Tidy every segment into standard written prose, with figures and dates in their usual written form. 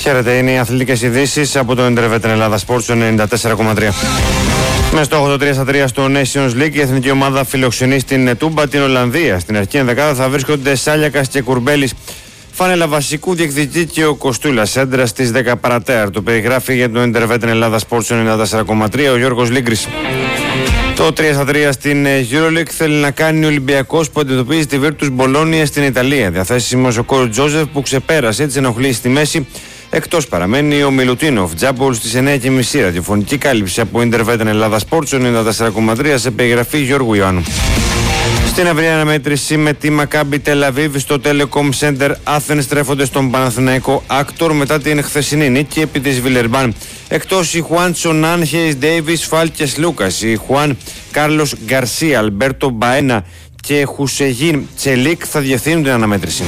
Χαίρετε, είναι οι αθλητικές ειδήσεις από το Intervet Ελλάδα Sports 94,3. Με στόχο το 3-3 στο Nations League, η εθνική ομάδα φιλοξενεί στην Τούμπα την Ολλανδία. Στην αρχική ενδεκάδα θα βρίσκονται Σάλιακας και Κουρμπέλης. Φάνελα βασικού διεκδικεί και ο Κοστούλας, έντρα στις 10 παρατέρα. Το περιγράφει για το Intervet Ελλάδα Sports 94,3 ο Γιώργος Λίγκρης. Το 3-3 στην EuroLeague θέλει να κάνει ο Ολυμπιακός που αντιμετωπίζει τη Virtus Bologna στην Ιταλία. Διαθέσιμος ο Κόρ Τζόζεφ που ξεπέρασε τις ενοχλήσεις στη μέση. Εκτός παραμένει ο Μιλουτίνοφ. Τζάμπολ στις 9.30. Ραδιοφωνική κάλυψη από Intervet Ελλάδα Sports 94,3 σε περιγραφή Γιώργου Ιωάννου. Στην ευρεία αναμέτρηση με τη Μακάμπι Τελαβίβ στο Telecom Center Athens στρέφονται στον Παναθηναϊκό Άκτορ μετά την χθεσινή νίκη επί της Βιλερμπάν. Εκτός οι Χουάν Τσονάν, Χέις Ντέιβις, Φάλκες Λούκας, οι Χουάν Κάρλος Γκαρσία, Αλμπέρτο Μπαένα και Χουσεγίν Τσελίκ θα διευθύνουν την αναμέτρηση.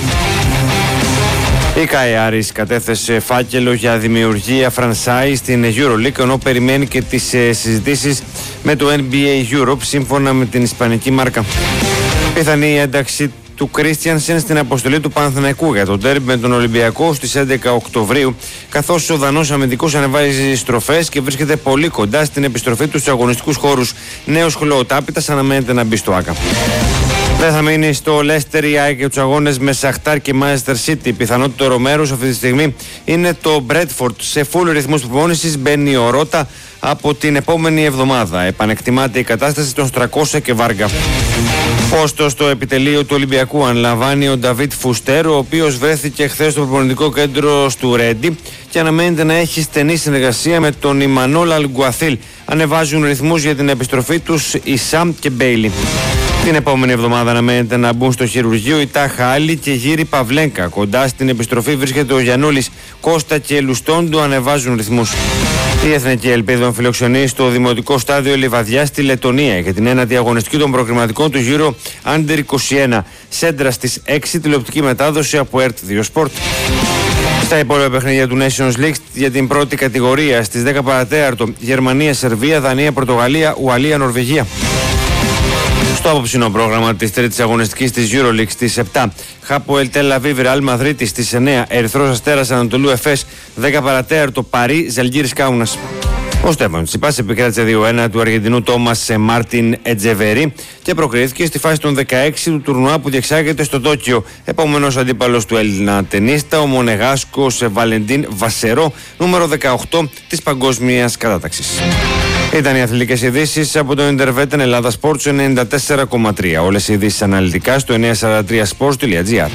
Η ΚΑΕ Άρης κατέθεσε φάκελο για δημιουργία franchise στην EuroLeague, ενώ περιμένει και τις συζητήσεις με το NBA Europe σύμφωνα με την ισπανική μάρκα. Πιθανή ένταξη του Κρίστιανσεν στην αποστολή του Παναθηναϊκού για τον ντέρμπι με τον Ολυμπιακό στις 11 Οκτωβρίου, καθώς ο Δανός αμυντικός ανεβάζει στροφές και βρίσκεται πολύ κοντά στην επιστροφή του στους αγωνιστικούς χώρους. Νέος χλωοτάπητας αναμένεται να μπει στο ΆΚΑ. Δεν θα μείνει στο Leicester η ΑΕΚ και τους αγώνες με Σαχτάρ και Manchester City. Πιθανότερο μέρος αυτή τη στιγμή είναι το Bradford. Σε full ρυθμούς προπόνησης μπαίνει ο Ρότα από την επόμενη εβδομάδα. Επανεκτιμάται η κατάσταση των Στρακώσια και Βάργα. Πόστο στο επιτελείο του Ολυμπιακού αναλαμβάνει ο Νταβίτ Φουστέρ, ο οποίος βρέθηκε χθες στο προπονητικό κέντρο του Ρέντι και αναμένεται να έχει στενή συνεργασία με τον Ιμανόλ Αλγκουαθίλ. Ανεβάζουν ρυθμούς για την επιστροφή τους η Σαμ και Μπέιλι. Την επόμενη εβδομάδα αναμένεται να μπουν στο χειρουργείο η Τάχα Άλλη και Γύρι Παυλένκα. Κοντά στην επιστροφή βρίσκεται ο Γιαννούλης. Κώστα και Λουστόντου ανεβάζουν ρυθμούς. Η Εθνική Ελπίδων φιλοξενεί στο Δημοτικό Στάδιο Λιβαδιά στη Λετωνία για την ένατη αγωνιστική των προκριματικών του Euro Under 21. Σέντρα στις 6, τηλεοπτική μετάδοση από RT2 Sport. Στα υπόλοιπα παιχνίδια του Nations League για την πρώτη κατηγορία στις 10 παρατέταρτο Γερμανία, Σερβία, Δανία, Πορτογαλία, Ουαλία, Νορβηγία. Στο απόψινό πρόγραμμα της τρίτης αγωνιστικής της EuroLeague στις 7, Χάποελ Τελ Αβίβ Ρεάλ Μαδρίτης στις 9, Ερυθρός Αστέρας Ανατολού Εφές, 10 παρατέταρτο Παρί, Ζαλγκίρις Κάουνας. Ο Στέφανος Τσιπάς επικράτησε 2-1 του Αργεντινού Τόμας Μάρτιν Ετζεβερί και προκρίθηκε στη φάση των 16 του τουρνουά που διεξάγεται στο Τόκιο. Επόμενος αντίπαλος του Έλληνα τενίστα, ο Μονεγάσκος Βαλεντίν Βασερό, νούμερο 18 της παγκόσμιας κατάταξης. Ήταν οι αθλητικές ειδήσεις από το Intervet Ελλάδα Sports 94,3. Όλες οι ειδήσεις αναλυτικά στο 943sports.gr.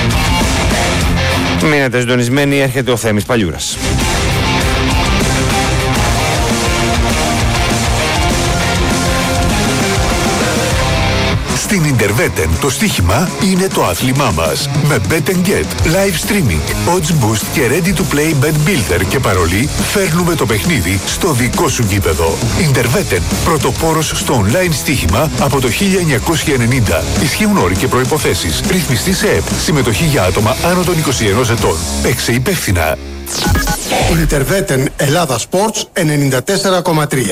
Μείνετε συντονισμένοι, έρχεται ο Θέμης Παλιούρας. Στην Interveten το στοίχημα είναι το άθλημά μας. Με Bet & Get, live streaming, odds boost και ready to play bet builder και παρολί φέρνουμε το παιχνίδι στο δικό σου γήπεδο. Interveten, πρωτοπόρος στο online στοίχημα από το 1990. Ισχύουν όροι και προϋποθέσεις. Ρυθμιστή σε ΕΠ. Συμμετοχή για άτομα άνω των 21 ετών. Παίξε υπεύθυνα. Interveten Ελλάδα Sports 94,3.